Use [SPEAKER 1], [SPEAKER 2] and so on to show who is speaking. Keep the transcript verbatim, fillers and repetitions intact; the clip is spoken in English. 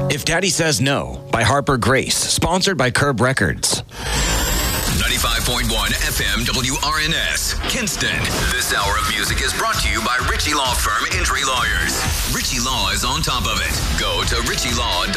[SPEAKER 1] If Daddy Says No by Harper Grace, sponsored by Curb Records.
[SPEAKER 2] ninety-five point one F M W R N S, Kinston. This hour of music is brought to you by Ritchie Law Firm Injury Lawyers. Ritchie Law is on top of it. Go to ritchie law dot com.